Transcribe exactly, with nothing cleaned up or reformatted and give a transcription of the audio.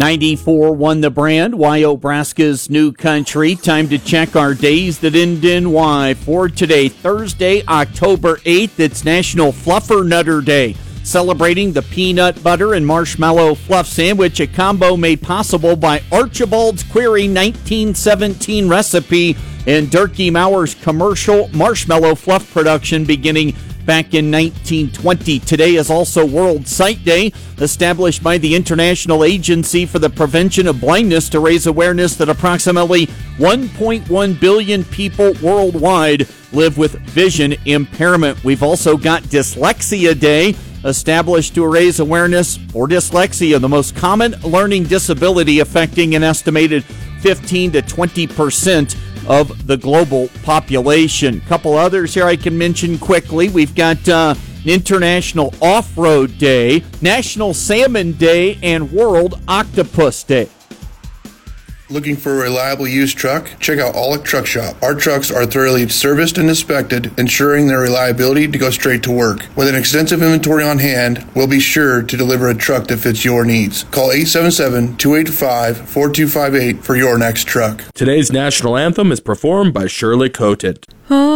ninety-four won the brand, Wyobraska's new country. Time to check our days that end in Y. For today, Thursday, October eighth, it's National Fluffer Nutter Day, celebrating the peanut butter and marshmallow fluff sandwich, a combo made possible by Archibald's Query nineteen seventeen recipe and Durkee Mauer's commercial marshmallow fluff production beginning back in nineteen twenty. Today is also World Sight Day, established by the International Agency for the Prevention of Blindness to raise awareness that approximately one point one billion people worldwide live with vision impairment. We've also got Dyslexia Day, established to raise awareness for dyslexia, the most common learning disability affecting an estimated fifteen to twenty percent of the global population. A couple others here I can mention quickly. We've got uh, International Off-Road Day, National Salmon Day, and World Octopus Day. Looking for a reliable used truck? Check out Aulick Truck Shop. Our trucks are thoroughly serviced and inspected, ensuring their reliability to go straight to work. With an extensive inventory on hand, we'll be sure to deliver a truck that fits your needs. Call eight seven seven, two eight five, four two five eight for your next truck. Today's national anthem is performed by Shirley Coated.